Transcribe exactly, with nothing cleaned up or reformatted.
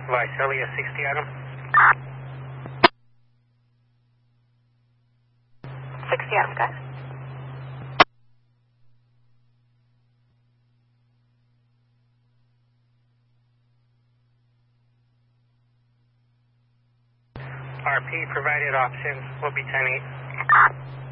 Visalia sixty Adam. sixty Adam, guys. R P provided options will be ten eight.